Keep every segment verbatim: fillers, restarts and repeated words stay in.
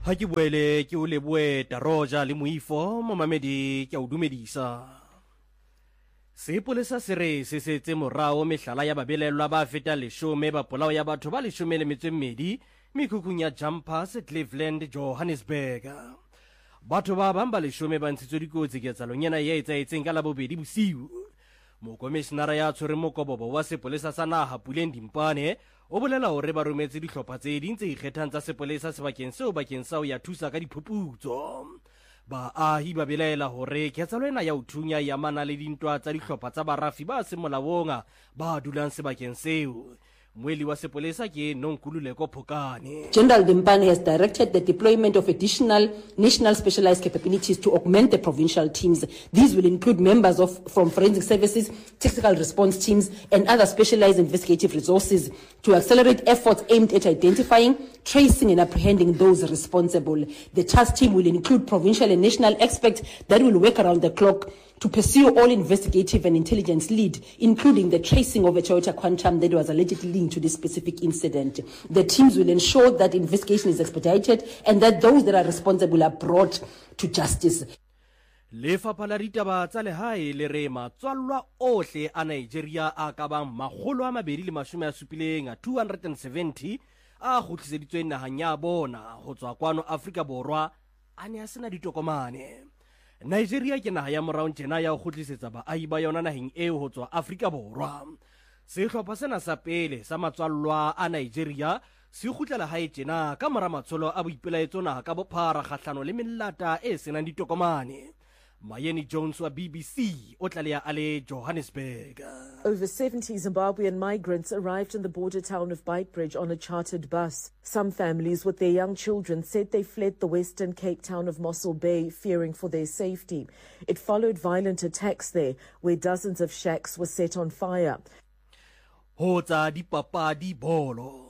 Ha ke boele ke o leboe Daroja le Moifo momamedi ke a o dumedisa. Sepolesa se re se setse morao mehlala ya babelelwa ba feta leshome ba polao ya batho ba leshome le metso e mmedi mekhukhung ya Jumpers Cleveland Johannesburg. Batho ba bang ba leshome ba ntshitswe dikotsi ketsalong ena ya etsaetseng ka labobedi bosiu. Mokomishenara ya tshwereng mokobobo wa sepolesa sa naha Puleng Dimpane o bolela hore ba rometse dihlopha tse ding tse ikgethang tsa sepolesa sebakeng seo bakeng sa ho ya thusa ka diphuputso. Baahi ba belaela hore ketsalo ena ya ho thunya ya mana le dintwa tsa dihlopha tsa barafi ba se molaong ba dulang sebakeng seo. Mweli wa sepolesa ke Nonkululeko Phokane. General Dimpane has directed the deployment of additional national specialized capabilities to augment the provincial teams. These will include members of from forensic services, tactical response teams, and other specialized investigative resources to accelerate efforts aimed at identifying, tracing, and apprehending those responsible. The task team will include provincial and national experts that will work around the clock to pursue all investigative and intelligence lead, including the tracing of a Toyota Quantum that was allegedly linked to this specific incident. The teams will ensure that investigation is expedited and that those that are responsible are brought to justice. Lefapha la ditaba tsa lehae le re matswallwa ohle a Nigeria a ka bang makgolo a mabedi le mashome a supileng a two hundred seventy a kgutliseditsweng nahang ya bona ho tswa kwano Afrika Borwa a ne a sena ditokomane. Nigeria ke naha ya morao tjena ya ho kgutlisetsa baahi ba yona naheng eo ho tswa Afrika Borwa. Sehlopha sena sa pele sa matswallwa a Nigeria se kgutlela hae tjena ka mora matsholo a boipelaetso naha ka bophara kgahlano le melata e senang ditokomane. Mayeni Jones wa B B C o tlaleha a le Johannesburg. Over seventy Zimbabwean migrants arrived in the border town of Beitbridge on a chartered bus. Some families with their young children said they fled the Western Cape town of Mossel Bay, fearing for their safety. It followed violent attacks there, where dozens of shacks were set on fire. Hotsa dipapadi bolo.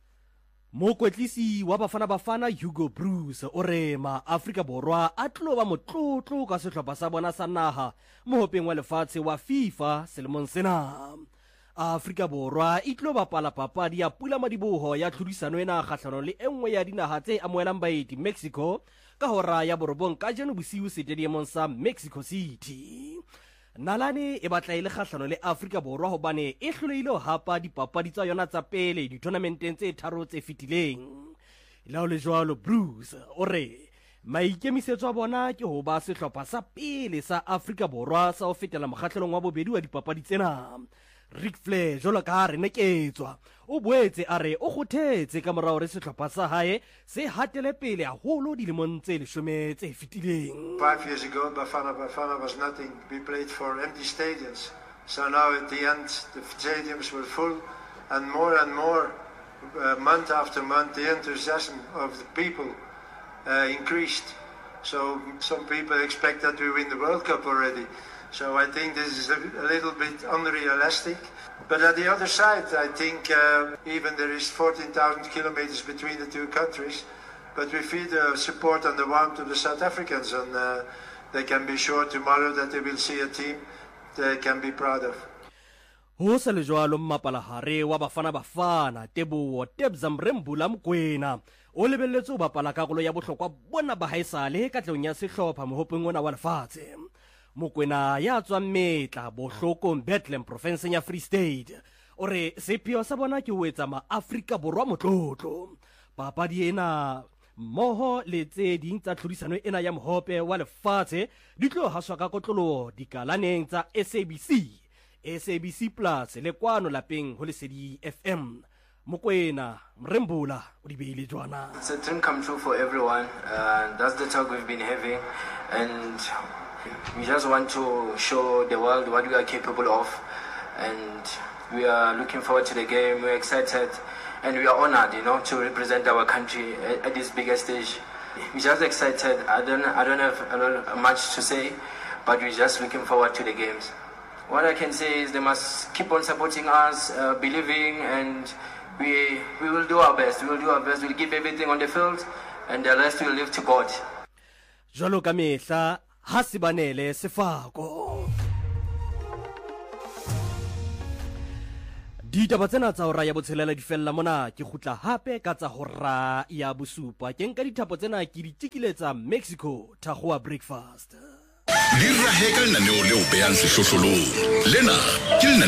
Mokwetlisi wa Bafana Bafana Hugo Bruce o re ma Afrika Borwa a tlo ba motlotlo ka sehlopha sa bona sa naha mohopeng wa lefatshe wa FIFA selemong sena. Afrika Borwa e tlo bapala papadi ya Pula Madiboho ya tlhodisano ena kgahlano le enngwe ya dinaha tse amohelang baeti Mexico ka hora ya borobong ka jeno bosiu stadiumong sa Mexico City. Nalane e batla ile kgahlano le Afrika Borwa hobane e hlolehile ho hapa dipapadi tsa yona tsa pele di-tournamenteng tse tharo tse fitileng. Lao le jwalo Bruce o re maikemisetso a bona ke ho ba sehlopha sa pele sa Afrika Borwa sa ho fetela mokgahlelong wa bobedi wa dipapadi tsena. Ric Flair jolo ka re neketswa o boetse a re o kgothetse ka morao re sehlopha sa hae se hatele pele haholo dilemong tse leshome tse fitileng. Five years ago Bafana Bafana was nothing. We played for empty stadiums. So now at the end the stadiums were full, and more and more uh, month after month the enthusiasm of the people uh, increased. So some people expect that we win the World Cup already. So I think this is a, a little bit unrealistic. But at the other side, I think uh, even there is fourteen thousand kilometers between the two countries, but we feel the support and the warmth to the South Africans, and uh, they can be sure tomorrow that they will see a team they can be proud of. Ho sa le jwalo mmapalahare wa Bafana Bafana Teboho Tebza Mrembula Mokoena o lebelletse ho bapala karolo ya bohlokwa bona ba haesale ka tlong ya sehlopha mohopeng ona wa lefatshe. Mokoena ya tswang Metla Bohlokong Bethlehem province ya Free State o re sepheo sa bona ke ho etsa ma Afrika Borwa motlotlo. Papadi ena mmoho le tse ding tsa tlhodisano ena ya mohope wa lefatshe di tlo haswa ka kotlolo dikalaneng tsa S A B C, S A B C Plus le kwano lapeng ho Lesedi F M. Mokoena Mrembula o di beile jwana. It's a dream come true for everyone. Uh, that's the talk we've been having, and we just want to show the world what we are capable of, and we are looking forward to the game. We're excited and we are honored, you know, to represent our country at, at this bigger stage. We're just excited. I don't, I don't have a lot, much to say, but we're just looking forward to the games. What I can say is they must keep on supporting us, uh, believing, and we, we will do our best. We will do our best. We'll give everything on the field, and the rest will leave to God. Jalo ka mehla ha sibanele sefako. ditaba tsena tsa hora ya botshelela di fella mona ke khutla hape ka tsa hora ya bosupa ke nka dithapo tsena ke di tikiletsa Mexico Thagoa breakfast di raheka lenaneo leo behang sehlohlolong lena ke